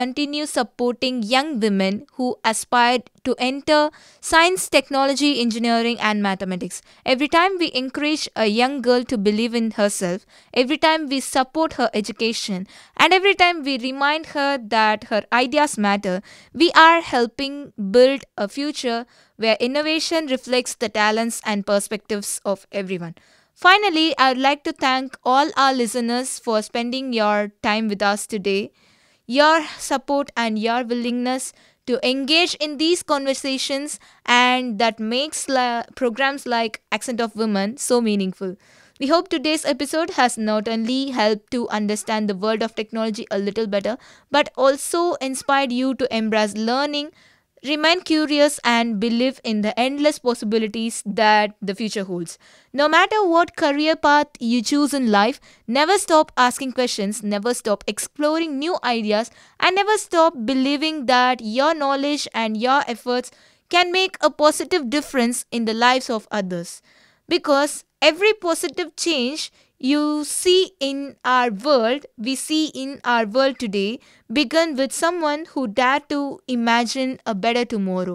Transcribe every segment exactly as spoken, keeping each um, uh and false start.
continue supporting young women who aspire to enter science, technology, engineering, and mathematics. Every time we encourage a young girl to believe in herself, every time we support her education, and every time we remind her that her ideas matter, we are helping build a future where innovation reflects the talents and perspectives of everyone. Finally, I would like to thank all our listeners for spending your time with us today. Your support and your willingness to engage in these conversations and that makes la- programs like Accent of Women so meaningful. We hope today's episode has not only helped to understand the world of technology a little better, but also inspired you to embrace learning, remain curious, and believe in the endless possibilities that the future holds. No matter what career path you choose in life, never stop asking questions, never stop exploring new ideas, and never stop believing that your knowledge and your efforts can make a positive difference in the lives of others. Because every positive change you see in our world, we see in our world today, began with someone who dared to imagine a better tomorrow.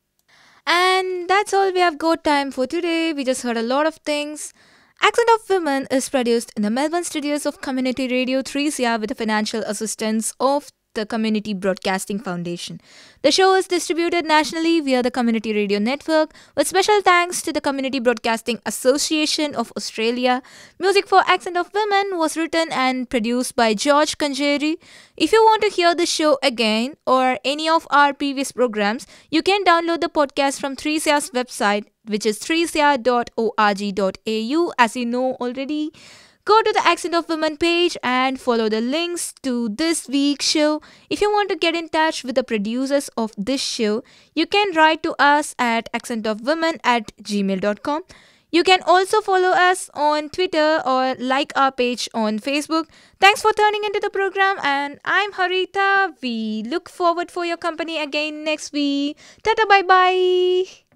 And that's all we have got time for today. We just heard a lot of things. Accent of Women is produced in the Melbourne studios of Community Radio three C R with the financial assistance of the Community Broadcasting Foundation. The show is distributed nationally via the Community Radio Network, with special thanks to the Community Broadcasting Association of Australia. Music for Accent of Women was written and produced by George Kanjeri. If you want to hear the show again or any of our previous programs, you can download the podcast from three C R's website, which is three c r dot org dot a u, as you know already. Go to the Accent of Women page and follow the links to this week's show. If you want to get in touch with the producers of this show, you can write to us at accentofwomen at gmail dot com. You can also follow us on Twitter or like our page on Facebook. Thanks for turning into the program, and I'm Harita. We look forward for your company again next week. Tata, bye bye.